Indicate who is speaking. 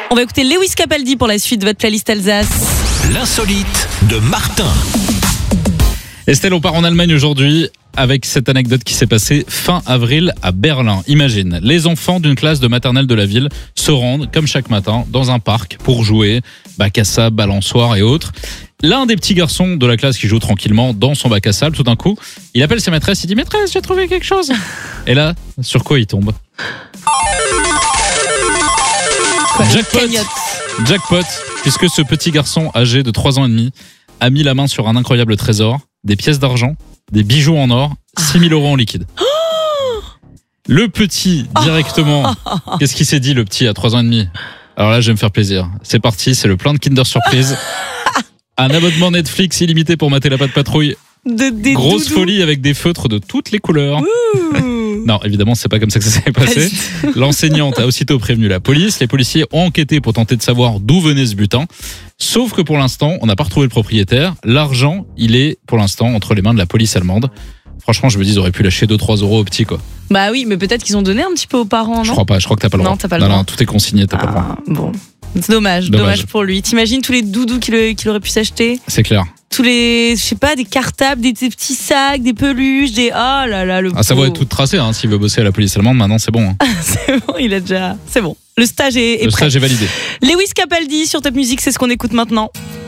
Speaker 1: On va écouter Lewis Capaldi pour la suite de votre playlist Alsace.
Speaker 2: L'insolite de Martin.
Speaker 3: Estelle, on part en Allemagne aujourd'hui avec cette anecdote qui s'est passée fin avril à Berlin. Imagine, les enfants d'une classe de maternelle de la ville se rendent, comme chaque matin, dans un parc pour jouer, bac à sable, balançoire et autres. L'un des petits garçons de la classe qui joue tranquillement dans son bac à sable, tout d'un coup, il appelle sa maîtresse, il dit « Maîtresse, j'ai trouvé quelque chose !» Et là, sur quoi il tombe ? Jackpot, puisque ce petit garçon âgé de 3 ans et demi a mis la main sur un incroyable trésor, des pièces d'argent, des bijoux en or, 6 000 € en liquide. Le petit, directement, qu'est-ce qu'il s'est dit, le petit à 3 ans et demi ? Alors là, je vais me faire plaisir. C'est parti, c'est le plein de Kinder Surprise. Un abonnement Netflix illimité pour mater la Patte Patrouille. Grosse folie avec des feutres de toutes les couleurs. Non, évidemment, c'est pas comme ça que ça s'est passé. L'enseignante a aussitôt prévenu la police. Les policiers ont enquêté pour tenter de savoir d'où venait ce butin. Sauf que pour l'instant, on n'a pas retrouvé le propriétaire. L'argent, il est pour l'instant entre les mains de la police allemande. Franchement, je me dis, ils auraient pu lâcher 2-3 € au petit, quoi.
Speaker 1: Bah oui, mais peut-être qu'ils ont donné un petit peu aux parents, non ?
Speaker 3: Je crois pas, je crois que t'as pas le droit.
Speaker 1: Non, t'as pas le droit.
Speaker 3: Non, tout est consigné, t'as pas le droit.
Speaker 1: Bon, c'est dommage pour lui. T'imagines tous les doudous qu'il aurait pu s'acheter ?
Speaker 3: C'est clair.
Speaker 1: Tous les, je sais pas, des cartables, des petits sacs, des peluches, des... Oh là là, le
Speaker 3: ça va être tout tracé, hein, s'il veut bosser à la police allemande, maintenant c'est bon. Hein.
Speaker 1: C'est bon, il a déjà... C'est bon. Le stage est prêt.
Speaker 3: Le stage est validé.
Speaker 1: Lewis Capaldi sur Top Music, c'est ce qu'on écoute maintenant.